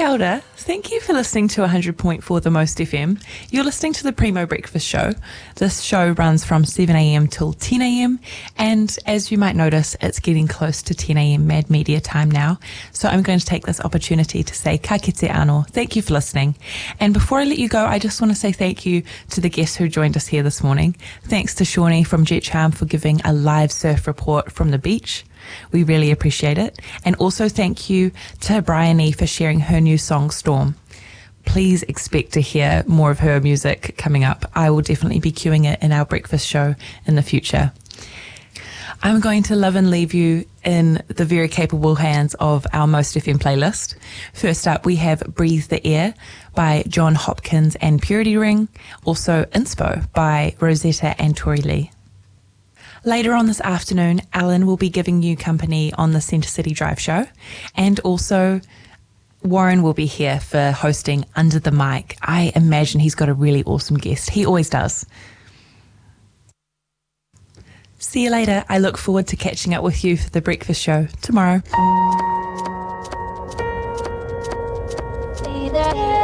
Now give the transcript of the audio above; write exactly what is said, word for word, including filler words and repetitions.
Kia ora. Thank you for listening to one hundred point four The Most F M. You're listening to the Primo Breakfast Show. This show runs from seven a.m. till ten a.m. and as you might notice, it's getting close to ten a.m. Mad Media time now. So I'm going to take this opportunity to say ka kite anō. Thank you for listening. And before I let you go, I just want to say thank you to the guests who joined us here this morning. Thanks to Shawnee from Jet Charm for giving a live surf report from the beach. We really appreciate it. And also thank you to Bryony for sharing her new song, Storm. Please expect to hear more of her music coming up. I will definitely be queuing it in our breakfast show in the future. I'm going to love and leave you in the very capable hands of our Most F M playlist. First up, we have Breathe the Air by John Hopkins and Purity Ring. Also Inspo by Rosetta and Tori Lee. Later on this afternoon, Alan will be giving you company on the Centre City Drive show. And also, Warren will be here for hosting Under the Mic. I imagine he's got a really awesome guest. He always does. See you later. I look forward to catching up with you for the breakfast show tomorrow.